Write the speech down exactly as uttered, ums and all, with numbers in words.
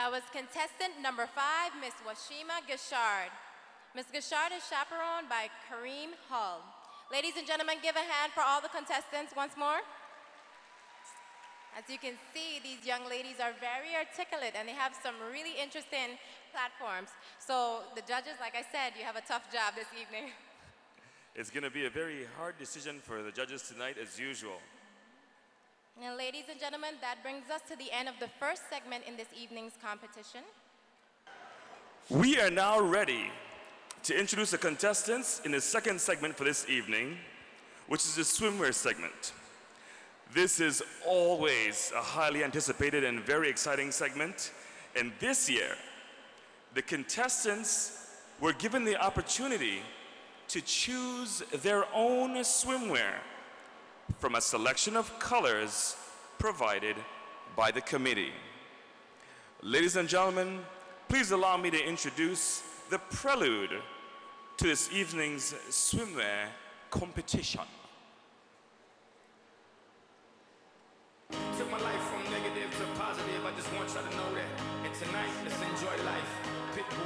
That was contestant number five, Miss Washima Gishard. Miss Gishard is chaperoned by Kareem Hull. Ladies and gentlemen, give a hand for all the contestants once more. As you can see, these young ladies are very articulate and they have some really interesting platforms. So the judges, like I said, you have a tough job this evening. It's going to be a very hard decision for the judges tonight, as usual. Now, ladies and gentlemen, that brings us to the end of the first segment in this evening's competition. We are now ready to introduce the contestants in the second segment for this evening, which is the swimwear segment. This is always a highly anticipated and very exciting segment. And this year, the contestants were given the opportunity to choose their own swimwear from a selection of colors provided by the committee. Ladies and gentlemen, please allow me to introduce the prelude to this evening's swimwear competition. Took my life from negative to positive, I just want y'all to know that. And tonight, let's enjoy life. Pitbull.